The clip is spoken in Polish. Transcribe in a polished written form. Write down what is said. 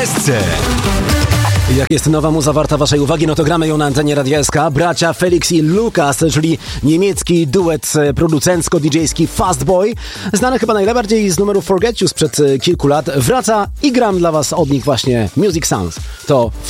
SC. Jak jest nowa muza warta waszej uwagi, no to gramy ją na antenie Radia SK. Bracia Felix i Lukas, czyli niemiecki duet producencko-djski Fastboy, znany chyba najbardziej z numeru Forget You sprzed kilku lat, wraca i gram dla was od nich właśnie Music Sounds. To